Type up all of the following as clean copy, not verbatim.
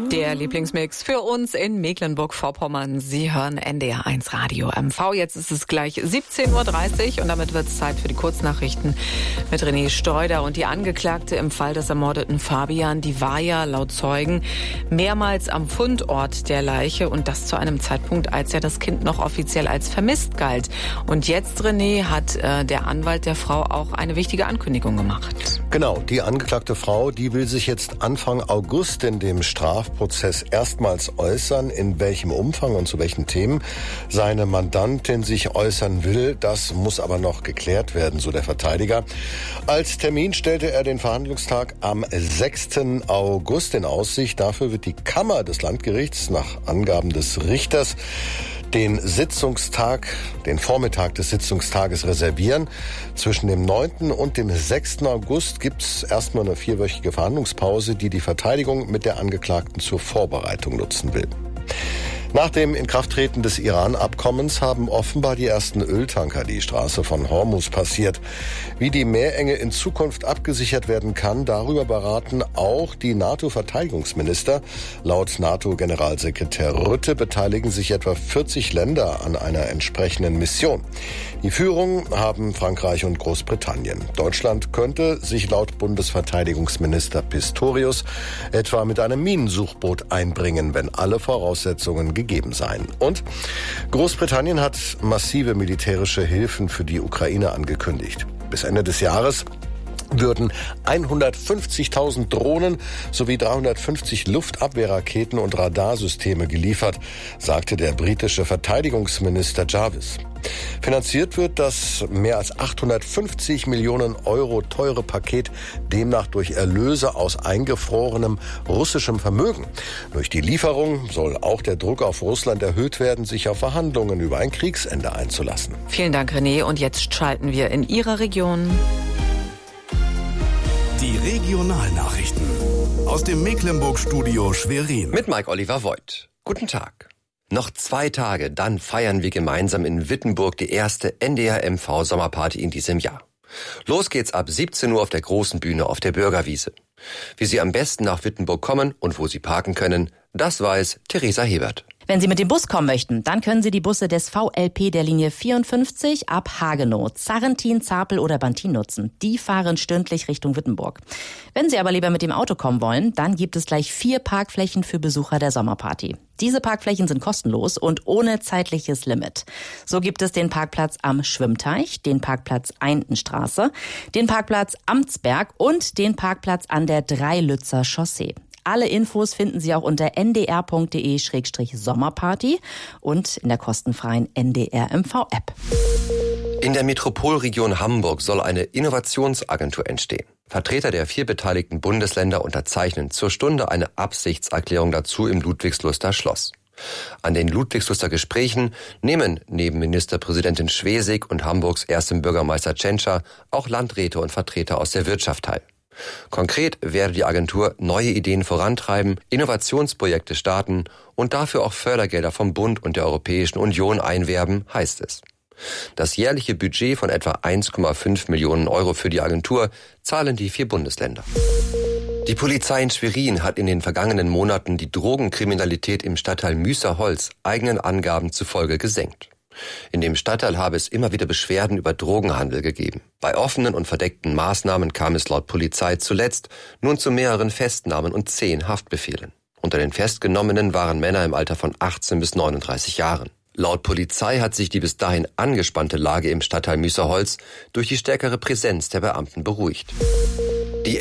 Der Lieblingsmix für uns in Mecklenburg-Vorpommern. Sie hören NDR 1 Radio MV. Jetzt ist es gleich 17.30 Uhr und damit wird es Zeit für die Kurznachrichten mit René Streuder. Und die Angeklagte im Fall des ermordeten Fabian, die war ja laut Zeugen mehrmals am Fundort der Leiche und das zu einem Zeitpunkt, als ja das Kind noch offiziell als vermisst galt. Und jetzt, René, hat der Anwalt der Frau auch eine wichtige Ankündigung gemacht. Genau, die angeklagte Frau, die will sich jetzt Anfang August in dem Strafprozess erstmals äußern, in welchem Umfang und zu welchen Themen seine Mandantin sich äußern will. Das muss aber noch geklärt werden, so der Verteidiger. Als Termin stellte er den Verhandlungstag am 6. August in Aussicht. Dafür wird die Kammer des Landgerichts nach Angaben des Richters den Vormittag des Sitzungstages reservieren. Zwischen dem 9. und dem 6. August gibt's erstmal eine 4-wöchige Verhandlungspause, die die Verteidigung mit der Angeklagten zur Vorbereitung nutzen will. Nach dem Inkrafttreten des Iran-Abkommens haben offenbar die ersten Öltanker die Straße von Hormuz passiert. Wie die Meerenge in Zukunft abgesichert werden kann, darüber beraten auch die NATO-Verteidigungsminister. Laut NATO-Generalsekretär Rutte beteiligen sich etwa 40 Länder an einer entsprechenden Mission. Die Führung haben Frankreich und Großbritannien. Deutschland könnte sich laut Bundesverteidigungsminister Pistorius etwa mit einem Minensuchboot einbringen, wenn alle Voraussetzungen gegeben seien. Und Großbritannien hat massive militärische Hilfen für die Ukraine angekündigt. Bis Ende des Jahres würden 150.000 Drohnen sowie 350 Luftabwehrraketen und Radarsysteme geliefert, sagte der britische Verteidigungsminister Jarvis. Finanziert wird das mehr als 850 Millionen Euro teure Paket demnach durch Erlöse aus eingefrorenem russischem Vermögen. Durch die Lieferung soll auch der Druck auf Russland erhöht werden, sich auf Verhandlungen über ein Kriegsende einzulassen. Vielen Dank, René. Und jetzt schalten wir in Ihrer Region. Die Regionalnachrichten aus dem Mecklenburg-Studio Schwerin. Mit Mike-Oliver Voigt. Guten Tag. Noch 2 Tage, dann feiern wir gemeinsam in Wittenburg die erste NDR MV Sommerparty in diesem Jahr. Los geht's ab 17 Uhr auf der großen Bühne auf der Bürgerwiese. Wie Sie am besten nach Wittenburg kommen und wo Sie parken können, das weiß Theresa Hebert. Wenn Sie mit dem Bus kommen möchten, dann können Sie die Busse des VLP der Linie 54 ab Hagenow, Zarrentin, Zapel oder Bantin nutzen. Die fahren stündlich Richtung Wittenburg. Wenn Sie aber lieber mit dem Auto kommen wollen, dann gibt es gleich 4 Parkflächen für Besucher der Sommerparty. Diese Parkflächen sind kostenlos und ohne zeitliches Limit. So gibt es den Parkplatz am Schwimmteich, den Parkplatz Eintenstraße, den Parkplatz Amtsberg und den Parkplatz an der Dreilützer Chaussee. Alle Infos finden Sie auch unter ndr.de/Sommerparty und in der kostenfreien NDR MV-App. In der Metropolregion Hamburg soll eine Innovationsagentur entstehen. Vertreter der 4 beteiligten Bundesländer unterzeichnen zur Stunde eine Absichtserklärung dazu im Ludwigsluster Schloss. An den Ludwigsluster Gesprächen nehmen neben Ministerpräsidentin Schwesig und Hamburgs erstem Bürgermeister Tschentscher auch Landräte und Vertreter aus der Wirtschaft teil. Konkret werde die Agentur neue Ideen vorantreiben, Innovationsprojekte starten und dafür auch Fördergelder vom Bund und der Europäischen Union einwerben, heißt es. Das jährliche Budget von etwa 1,5 Millionen Euro für die Agentur zahlen die 4 Bundesländer. Die Polizei in Schwerin hat in den vergangenen Monaten die Drogenkriminalität im Stadtteil Müßerholz eigenen Angaben zufolge gesenkt. In dem Stadtteil habe es immer wieder Beschwerden über Drogenhandel gegeben. Bei offenen und verdeckten Maßnahmen kam es laut Polizei zuletzt nun zu mehreren Festnahmen und 10 Haftbefehlen. Unter den Festgenommenen waren Männer im Alter von 18 bis 39 Jahren. Laut Polizei hat sich die bis dahin angespannte Lage im Stadtteil Müßerholz durch die stärkere Präsenz der Beamten beruhigt. Die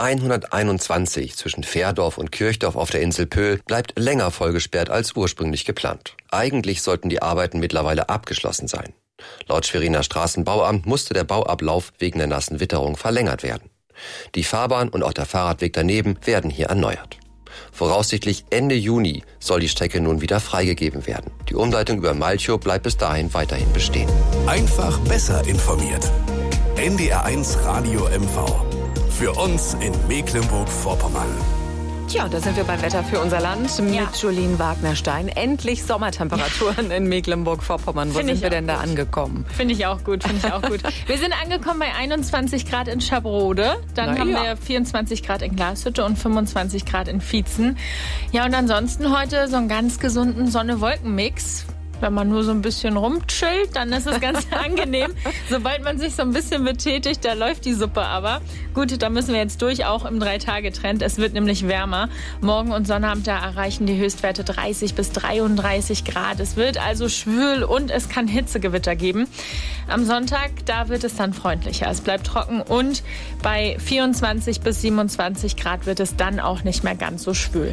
L121 zwischen Fährdorf und Kirchdorf auf der Insel Pöhl bleibt länger vollgesperrt als ursprünglich geplant. Eigentlich sollten die Arbeiten mittlerweile abgeschlossen sein. Laut Schweriner Straßenbauamt musste der Bauablauf wegen der nassen Witterung verlängert werden. Die Fahrbahn und auch der Fahrradweg daneben werden hier erneuert. Voraussichtlich Ende Juni soll die Strecke nun wieder freigegeben werden. Die Umleitung über Malchow bleibt bis dahin weiterhin bestehen. Einfach besser informiert. NDR 1 Radio MV. Für uns in Mecklenburg-Vorpommern. Tja, da sind wir beim Wetter für unser Land mit Jolien Wagnerstein. Endlich Sommertemperaturen in Mecklenburg-Vorpommern. Wo sind wir denn da angekommen? Finde ich auch gut, Wir sind angekommen bei 21 Grad in Schabrode. Dann haben wir 24 Grad in Glashütte und 25 Grad in Vietzen. Ja, und ansonsten heute so einen ganz gesunden Sonne-Wolken-Mix. Wenn man nur so ein bisschen rumchillt, dann ist es ganz angenehm. Sobald man sich so ein bisschen betätigt, da läuft die Suppe aber. Gut, da müssen wir jetzt durch, auch im 3-Tage-Trend. Es wird nämlich wärmer. Morgen und Sonnabend, da erreichen die Höchstwerte 30 bis 33 Grad. Es wird also schwül und es kann Hitzegewitter geben. Am Sonntag, da wird es dann freundlicher. Es bleibt trocken und bei 24 bis 27 Grad wird es dann auch nicht mehr ganz so schwül.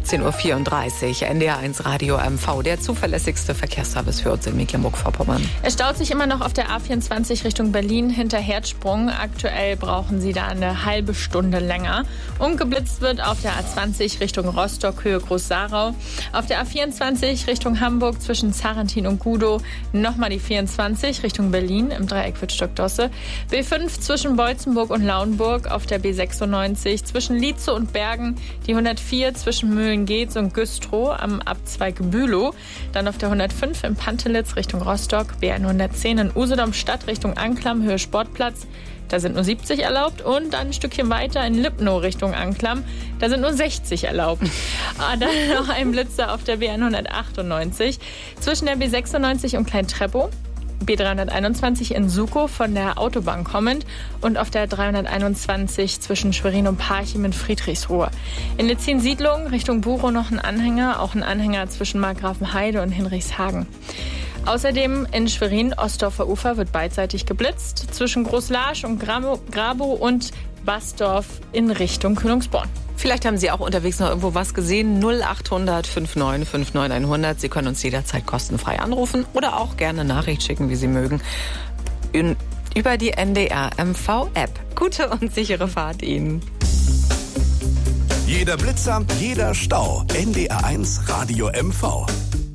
17.34 Uhr, NDR1 Radio MV, der zuverlässigste Verkehrsservice für uns in Mecklenburg-Vorpommern. Es staut sich immer noch auf der A24 Richtung Berlin hinter Herzsprung. Aktuell brauchen Sie da eine halbe Stunde länger. Und geblitzt wird auf der A20 Richtung Rostock, Höhe Groß-Sarau. Auf der A24 Richtung Hamburg zwischen Sarrentin und Gudow nochmal die 24 Richtung Berlin im Dreieck Wittstock-Dosse. B5 zwischen Beutzenburg und Lauenburg. Auf der B96 zwischen Lietze und Bergen. Die 104 zwischen Mühlen-Geetz und Güstrow am Abzweig Bülow. Dann auf der 105 in Pantelitz Richtung Rostock. B110 in Usedom-Stadt Richtung Anklam, Höhe Sportplatz. Da sind nur 70 erlaubt. Und dann ein Stückchen weiter in Lipnow Richtung Anklam. Da sind nur 60 erlaubt. Dann noch ein Blitzer auf der B198 zwischen der B96 und Klein-Treppow. B321 in Sukow von der Autobahn kommend und auf der 321 zwischen Schwerin und Parchim in Friedrichsruhe. In Litzin-Siedlung Richtung Buchow noch ein Anhänger, auch ein Anhänger zwischen Markgrafenheide und Hinrichshagen. Außerdem in Schwerin, Ostdorfer Ufer, wird beidseitig geblitzt zwischen Großlarsch und Grabow und Basdorf in Richtung Kühlungsborn. Vielleicht haben Sie auch unterwegs noch irgendwo was gesehen. 0800 59 59 100. Sie können uns jederzeit kostenfrei anrufen oder auch gerne Nachricht schicken, wie Sie mögen, über die NDR MV-App. Gute und sichere Fahrt Ihnen. Jeder Blitzer, jeder Stau. NDR1 Radio MV.